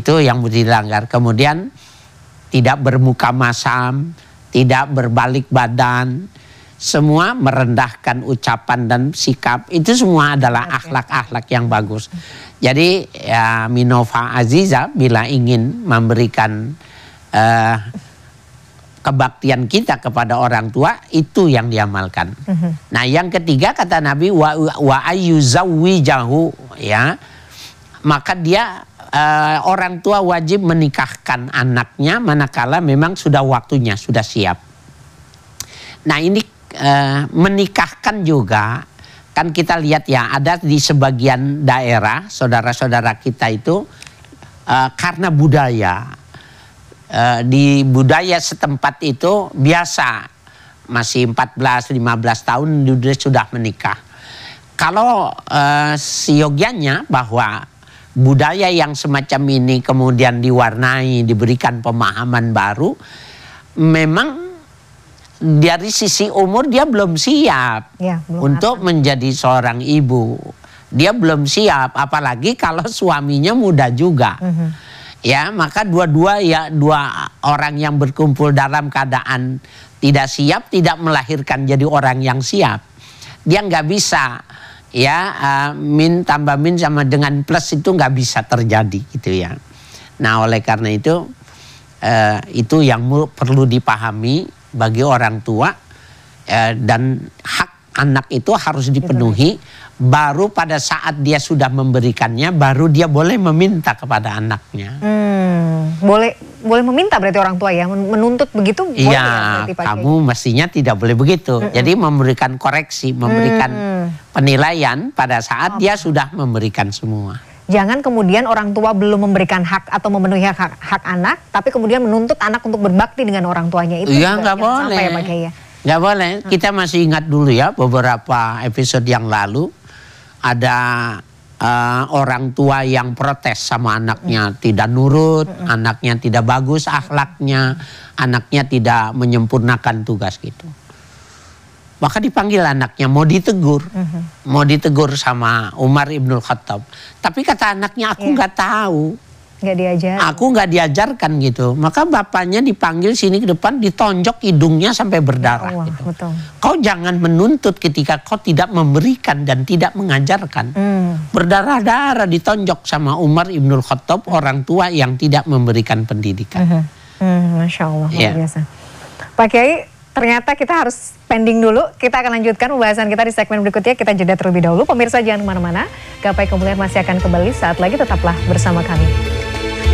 Itu yang dilanggar. Kemudian tidak bermuka masam, tidak berbalik badan, semua merendahkan ucapan dan sikap. Itu semua adalah akhlak-akhlak yang bagus. Jadi ya, Minova Aziza bila ingin memberikan kebaktian kita kepada orang tua, itu yang diamalkan. Nah, yang ketiga kata Nabi wa ayyuzawwijahu, ya. Maka dia orang tua wajib menikahkan anaknya manakala memang sudah waktunya, sudah siap. Nah, ini menikahkan juga kan kita lihat ya, ada di sebagian daerah saudara-saudara kita itu karena budaya. Di budaya setempat itu biasa masih 14-15 tahun sudah menikah. Kalau siogianya bahwa budaya yang semacam ini kemudian diwarnai, diberikan pemahaman baru, memang dari sisi umur dia belum siap untuk menjadi seorang ibu. Dia belum siap, apalagi kalau suaminya muda juga. Ya, maka dua orang yang berkumpul dalam keadaan tidak siap, tidak melahirkan jadi orang yang siap. Dia nggak bisa, ya, min tambah min sama dengan plus itu nggak bisa terjadi gitu ya. Nah, oleh karena itu yang perlu dipahami bagi orang tua, dan hak anak itu harus dipenuhi. Baru pada saat dia sudah memberikannya, baru dia boleh meminta kepada anaknya. Boleh meminta berarti orang tua ya, menuntut begitu? Iya, kamu mestinya tidak boleh begitu. Jadi memberikan koreksi, memberikan penilaian pada saat dia sudah memberikan semua. Jangan kemudian orang tua belum memberikan hak atau memenuhi hak anak, tapi kemudian menuntut anak untuk berbakti dengan orang tuanya. Itu ya nggak boleh. Sampai ya, Pak Kiai ya? Nggak boleh. Kita masih ingat dulu ya, beberapa episode yang lalu ada orang tua yang protes sama anaknya, tidak nurut, anaknya tidak bagus akhlaknya, anaknya tidak menyempurnakan tugas gitu. Maka dipanggil anaknya, mau ditegur sama Umar Ibnul Khattab. Tapi kata anaknya, aku nggak tahu. Nggak diajar. Aku nggak diajarkan gitu. Maka bapaknya dipanggil sini ke depan, ditonjok hidungnya sampai berdarah. Ya Allah, gitu. betul. Kau jangan menuntut ketika kau tidak memberikan dan tidak mengajarkan. Berdarah-darah ditonjok sama Umar Ibnul Khattab, orang tua yang tidak memberikan pendidikan. Masya Allah, luar biasa. Pak Kiai, ternyata kita harus pending dulu. Kita akan lanjutkan pembahasan kita di segmen berikutnya. Kita jeda terlebih dahulu. Pemirsa jangan kemana-mana. Gapai Kemuliaan masih akan kembali saat lagi. Tetaplah bersama kami.